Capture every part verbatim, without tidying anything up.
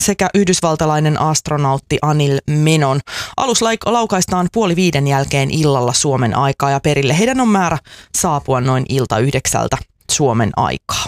sekä yhdysvaltalainen astronautti Anil Menon. Alus laukaistaan puoli viiden jälkeen illalla Suomen aikaa ja perille heidän on määrä saapua noin ilta yhdeksältä Suomen aikaa.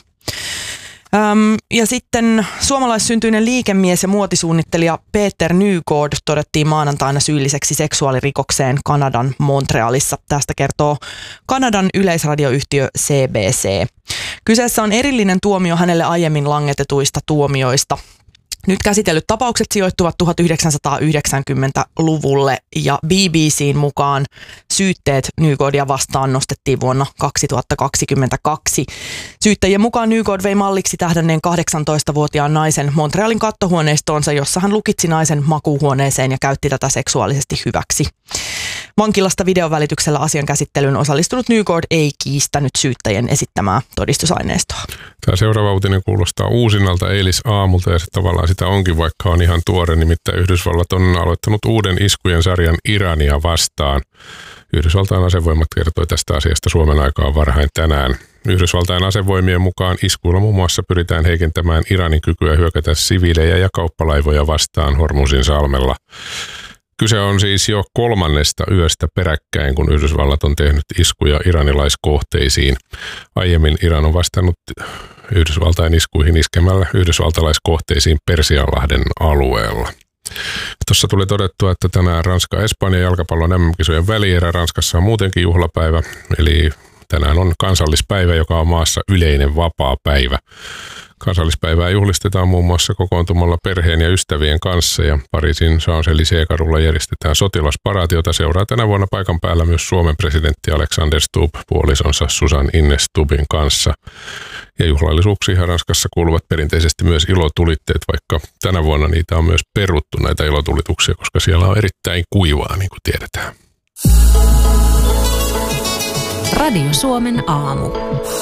Öm, ja sitten suomalaissyntyinen liikemies ja muotisuunnittelija Peter Nygård todettiin maanantaina syylliseksi seksuaalirikokseen Kanadan Montrealissa. Tästä kertoo Kanadan yleisradioyhtiö C B C. Kyseessä on erillinen tuomio hänelle aiemmin langetetuista tuomioista. Nyt käsitellyt tapaukset sijoittuvat tuhatyhdeksänsataayhdeksänkymmentäluvulle ja B B C:n mukaan syytteet Nygårdia vastaan nostettiin vuonna kaksituhattakaksikymmentäkaksi. Syyttäjien mukaan Nygård vei malliksi tähdänneen kahdeksantoistavuotiaan naisen Montrealin kattohuoneistoonsa, jossa hän lukitsi naisen makuuhuoneeseen ja käytti tätä seksuaalisesti hyväksi. Vankilasta videon välityksellä asian käsittelyyn osallistunut Nygård ei kiistänyt syyttäjien esittämää todistusaineistoa. Tämä seuraava uutinen kuulostaa uusinnalta eilisaamulta ja se tavallaan sitä onkin, vaikka on ihan tuore. Nimittäin Yhdysvallat on aloittanut uuden iskujen sarjan Irania vastaan. Yhdysvaltain asevoimat kertoi tästä asiasta Suomen aikaan varhain tänään. Yhdysvaltain asevoimien mukaan iskuilla muun muassa pyritään heikentämään Iranin kykyä hyökätä siviilejä ja kauppalaivoja vastaan Hormuzin salmella. Kyse on siis jo kolmannesta yöstä peräkkäin, kun Yhdysvallat on tehnyt iskuja iranilaiskohteisiin. Aiemmin Iran on vastannut Yhdysvaltain iskuihin iskemällä yhdysvaltalaiskohteisiin Persianlahden alueella. Tuossa tuli todettua, että tänään Ranska-Espanja jalkapallon M M-kisojen välierä. Ranskassa on muutenkin juhlapäivä, eli tänään on kansallispäivä, joka on maassa yleinen vapaa päivä. Kansallispäivää juhlistetaan muun muassa kokoontumalla perheen ja ystävien kanssa ja Pariisin Champs-Élysées-kadulla järjestetään sotilasparaati, jota seuraa tänä vuonna paikan päällä myös Suomen presidentti Alexander Stubb puolisonsa Susan Ines Stubbin kanssa. Ja juhlallisuuksiin Ranskassa kuuluvat perinteisesti myös ilotulitteet, vaikka tänä vuonna niitä on myös peruttu näitä ilotulituksia, koska siellä on erittäin kuivaa, niin kuin tiedetään. Radio Suomen aamu.